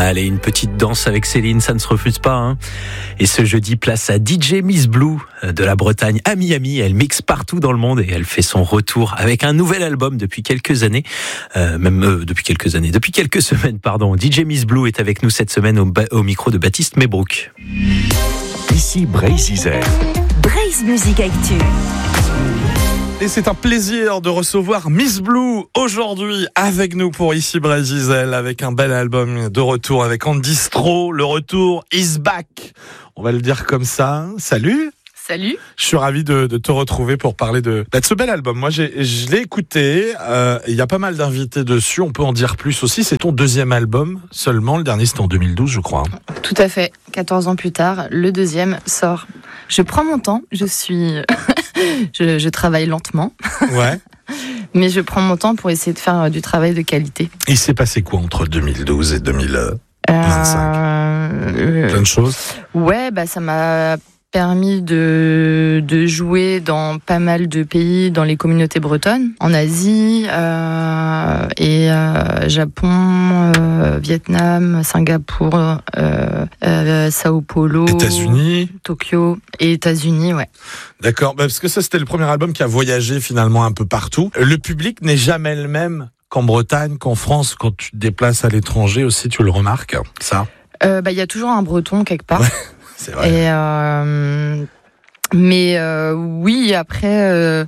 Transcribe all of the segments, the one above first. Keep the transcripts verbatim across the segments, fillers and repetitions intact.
Allez, une petite danse avec Céline, ça ne se refuse pas. Hein. Et ce jeudi, place à D J Miss Blue de la Bretagne à Miami. Elle mixe partout dans le monde et elle fait son retour avec un nouvel album depuis quelques années. Euh, même euh, depuis quelques années, depuis quelques semaines, pardon. D J Miss Blue est avec nous cette semaine au, ba- au micro de Baptiste Maybrook. Ici Bray-Zizel. Braise Music Actu. Et c'est un plaisir de recevoir Miss Blue aujourd'hui avec nous pour Ici Bray-Zizel, avec un bel album de retour avec Andy Stroh. Le retour is back. On va le dire comme ça. Salut. Salut. Je suis ravi de, de te retrouver pour parler de, de ce bel album. Moi, j'ai, je l'ai écouté. Euh, il y a pas mal d'invités dessus. On peut en dire plus aussi. C'est ton deuxième album seulement. Le dernier, c'était en deux mille douze, je crois. Tout à fait. quatorze ans plus tard, le deuxième sort. Je prends mon temps. Je suis... je, je travaille lentement. Ouais. Mais je prends mon temps pour essayer de faire du travail de qualité. Il s'est passé quoi entre deux mille douze et deux mille vingt-cinq euh, Plein de choses. Ouais, bah ça m'a permis de, de jouer dans pas mal de pays, dans les communautés bretonnes, en Asie, euh, et euh, Japon, euh, Vietnam, Singapour, euh, euh, Sao Paulo, États-Unis, Tokyo et États-Unis, ouais. D'accord, parce que ça c'était le premier album qui a voyagé finalement un peu partout. Le public n'est jamais le même qu'en Bretagne, qu'en France, quand tu te déplaces à l'étranger aussi, tu le remarques, ça euh, bah, y a toujours un breton quelque part. Ouais. C'est vrai. Et euh, mais euh, oui, après euh,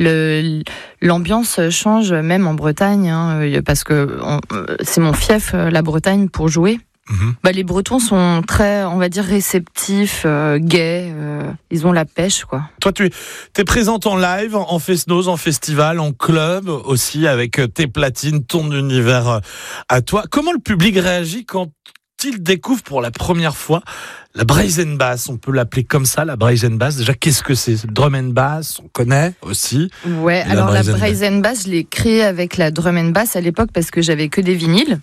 le, l'ambiance change même en Bretagne, hein, parce que on, c'est mon fief, la Bretagne, pour jouer. Mm-hmm. Bah, les Bretons sont très, on va dire, réceptifs, euh, gays. Euh, ils ont la pêche, quoi. Toi, tu es présente en live, en fest-noz, en festival, en club aussi, avec tes platines, ton univers à toi. Comment le public réagit quand il découvre pour la première fois la brass and bass? On peut l'appeler comme ça, la brass and bass. Déjà, qu'est-ce que c'est? Le drum and bass, on connaît aussi. Ouais, alors la brass and bass, je l'ai créée avec la drum and bass à l'époque parce que j'avais que des vinyles.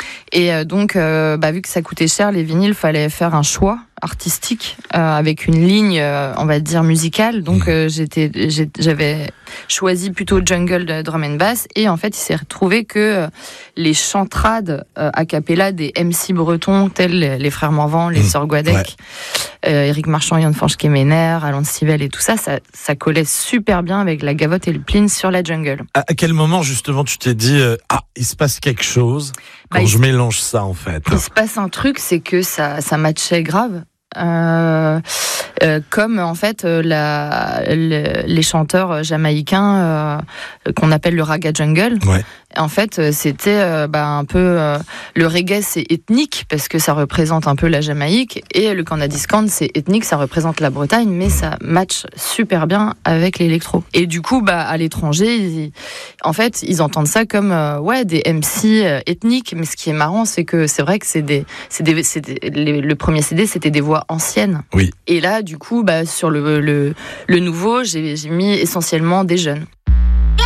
Et euh, donc, euh, bah, vu que ça coûtait cher, les vinyles, fallait faire un choix artistique euh, avec une ligne, euh, on va dire, musicale. Donc, euh, j'étais, j'ai, j'avais choisi plutôt jungle de drum and bass. Et en fait, il s'est retrouvé que euh, les chantrades euh, a cappella des M C bretons, tels les, les frères Morvan, les mmh. sœurs Guadec, ouais. euh, Éric Marchand, Yann Fanch-Kemener, Alain Stivell et tout ça, ça, ça collait super bien avec la gavotte et le plin sur la jungle. À, à quel moment, justement, tu t'es dit euh, « Ah, il se passe quelque chose » quand bah, je mélange ça, en fait? Il se passe un truc, c'est que ça, ça matchait grave. Euh, euh, comme en fait euh, la, le, les chanteurs jamaïcains euh, qu'on appelle le raga jungle. Ouais. En fait, c'était euh, bah, un peu euh, le reggae, c'est ethnique parce que ça représente un peu la Jamaïque, et le Kanadiskan, c'est ethnique, ça représente la Bretagne, mais ça match super bien avec l'électro. Et du coup, bah à l'étranger, ils, en fait, ils entendent ça comme euh, ouais des M C euh, ethniques. Mais ce qui est marrant, c'est que c'est vrai que c'est des, c'est des, c'est des les, le premier C D, c'était des voix anciennes. Oui. Et là, du coup, bah sur le le, le nouveau, j'ai, j'ai mis essentiellement des jeunes.